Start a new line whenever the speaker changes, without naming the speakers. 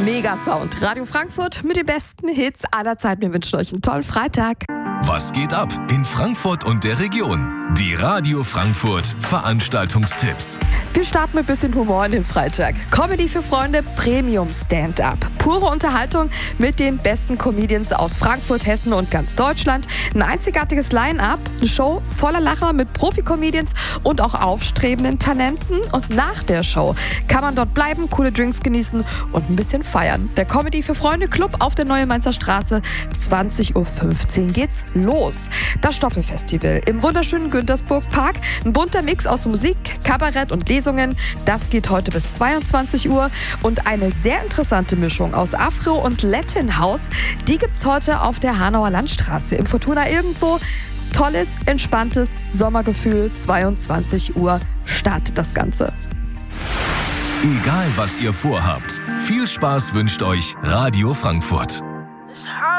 Mega Sound. Radio Frankfurt mit den besten Hits aller Zeiten. Wir wünschen euch einen tollen Freitag.
Was geht ab in Frankfurt und der Region? Die Radio Frankfurt Veranstaltungstipps.
Wir starten mit ein bisschen Humor in den Freitag. Comedy für Freunde, Premium Stand-Up. Pure Unterhaltung mit den besten Comedians aus Frankfurt, Hessen und ganz Deutschland. Ein einzigartiges Line-Up, eine Show voller Lacher mit Profi-Comedians und auch aufstrebenden Talenten. Und nach der Show kann man dort bleiben, coole Drinks genießen und ein bisschen feiern. Der Comedy für Freunde Club auf der Neue Mainzer Straße, 20.15 Uhr geht's los. Das Stoffelfestival im wunderschönen Güntersburg Park. Ein bunter Mix aus Musik, Kabarett und Lesungen. Das geht heute bis 22 Uhr. Und eine sehr interessante Mischung aus Afro und Latin House, die gibt's heute auf der Hanauer Landstraße im Fortuna irgendwo. Tolles, entspanntes Sommergefühl. 22 Uhr startet das Ganze.
Egal was ihr vorhabt, viel Spaß wünscht euch Radio Frankfurt.